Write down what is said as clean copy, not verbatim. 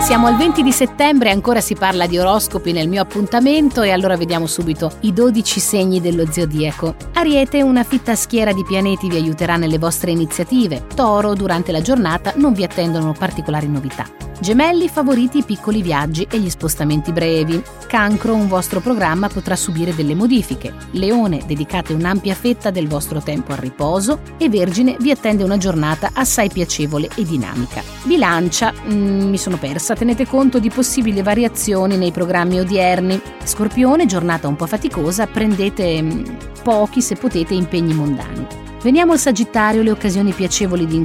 Siamo al 20 di settembre e ancora si parla di oroscopi nel mio appuntamento, e allora vediamo subito i 12 segni dello zodiaco. Ariete, una fitta schiera di pianeti vi aiuterà nelle vostre iniziative. Toro, durante la giornata non vi attendono particolari novità. Gemelli, favoriti i piccoli viaggi e gli spostamenti brevi. Cancro, un vostro programma potrà subire delle modifiche. Leone, dedicate un'ampia fetta del vostro tempo al riposo. E Vergine, vi attende una giornata assai piacevole e dinamica. Bilancia, mi sono persa, tenete conto di possibili variazioni nei programmi odierni. Scorpione, giornata un po' faticosa, prendete pochi, se potete, impegni mondani. Veniamo al Sagittario, le occasioni piacevoli di